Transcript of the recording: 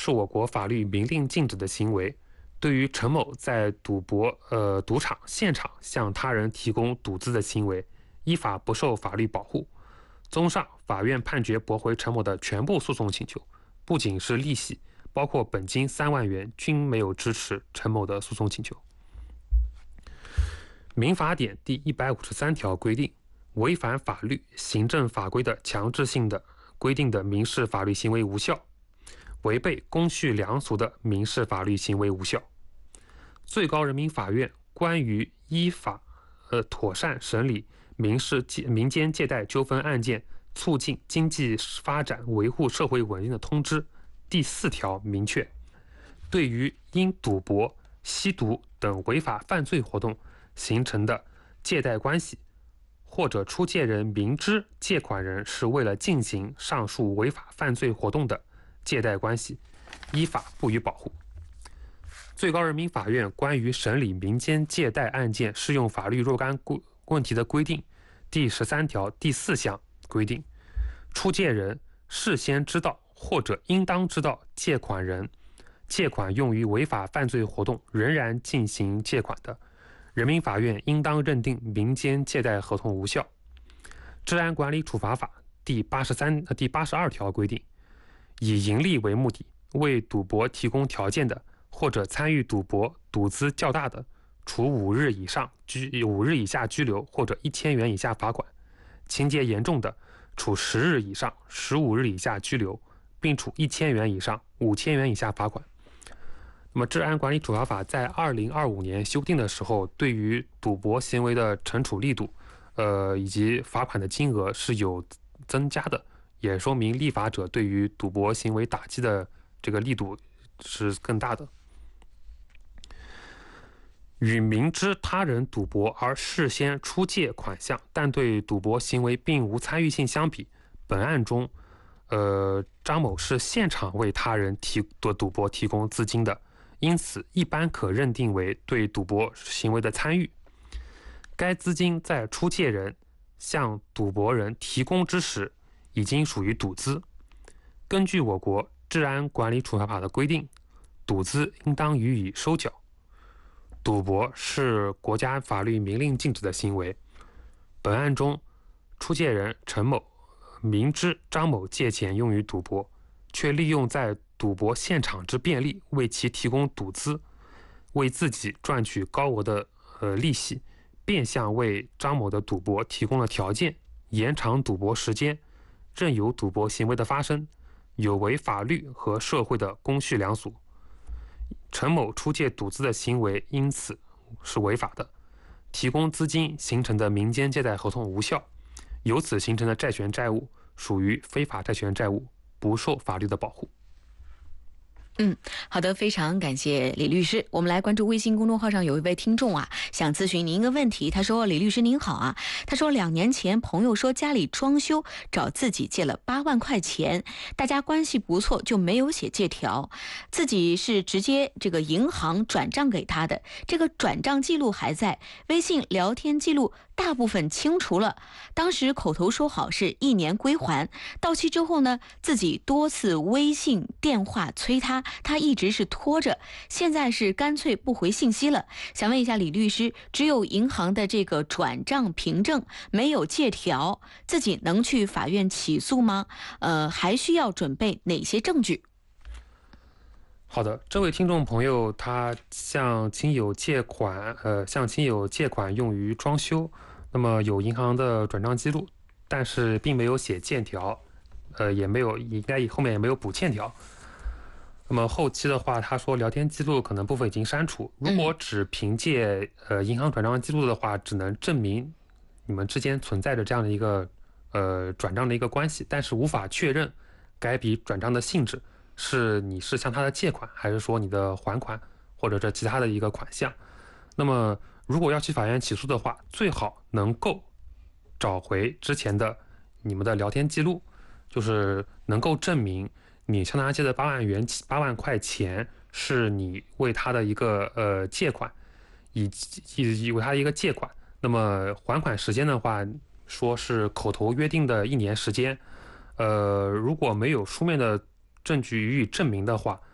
是我国法律明令禁止的行为。对于陈某在赌场现场向他人提供赌资的行为，依法不受法律保护。综上，法院判决驳回陈某的全部诉讼请求，不仅是利息，包括本金3万元均没有支持陈某的诉讼请求。民法典第153条规定，违反法律、行政法规的强制性的规定的民事法律行为无效，违背公序良俗的民事法律行为无效。最高人民法院关于依法妥善审理民间借贷纠纷案件、促进经济发展、维护社会稳定的通知第4条明确，对于因赌博、吸毒等违法犯罪活动形成的借贷关系，或者出借人明知借款人是为了进行上述违法犯罪活动的借贷关系，依法不予保护。最高人民法院关于审理民间借贷案件适用法律若干问题的规定第13条第4项规定，出借人事先知道或者应当知道借款人借款用于违法犯罪活动仍然进行借款的，人民法院应当认定民间借贷合同无效。治安管理处罚法第82条规定，以盈利为目的为赌博提供条件的，或者参与赌博赌资较大的，处5日以下拘留或者1000元以下罚款；情节严重的，处10日以上15日以下拘留，并处1000元以上5000元以下罚款。那么，治安管理处罚法在2025年修订的时候，对于赌博行为的惩处力度，以及罚款的金额是有增加的，也说明立法者对于赌博行为打击的这个力度是更大的。与明知他人赌博而事先出借款项，但对赌博行为并无参与性相比，本案中，张某是现场为他人赌博提供资金的，因此一般可认定为对赌博行为的参与。该资金在出借人向赌博人提供之时，已经属于赌资。根据我国治安管理处罚法的规定，赌资应当予以收缴。赌博是国家法律明令禁止的行为。本案中，出借人陈某明知张某借钱用于赌博，却利用在赌博现场之便利为其提供赌资，为自己赚取高额的利息，变相为张某的赌博提供了条件，延长赌博时间，任由赌博行为的发生，有违法律和社会的公序良俗。陈某出借赌资的行为因此是违法的，提供资金形成的民间借贷合同无效，由此形成的债权债务属于非法债权债务，不受法律的保护。 好的，非常感谢李律师。我们来关注微信公众号上有一位听众想咨询您一个问题。他说：“李律师您好啊，他说2年前朋友说家里装修，找自己借了8万块钱，大家关系不错，就没有写借条，自己是直接这个银行转账给他的，这个转账记录还在，微信聊天记录大部分清除了。当时口头说好是1年归还，到期之后呢，自己多次微信电话催他一直是拖着，现在是干脆不回信息了。想问一下李律师，只有银行的这个转账凭证，没有借条，自己能去法院起诉吗？还需要准备哪些证据？” 好的，这位听众朋友他向亲友借款用于装修，那么有银行的转账记录，但是并没有写欠条，应该后面也没有补欠条。那么后期的话，他说聊天记录可能部分已经删除，如果只凭借银行转账记录的话，只能证明你们之间存在着这样的一个转账的一个关系，但是无法确认该笔转账的性质是你是向他的借款，还是说你的还款，或者是其他的一个款项。那么如果要去法院起诉的话，最好能够找回之前的你们的聊天记录，就是能够证明你向他借的8万块钱是你为他的一个借款，以为他的一个借款。那么还款时间的话，说是口头约定的1年时间。如果没有书面的证据予以证明的话，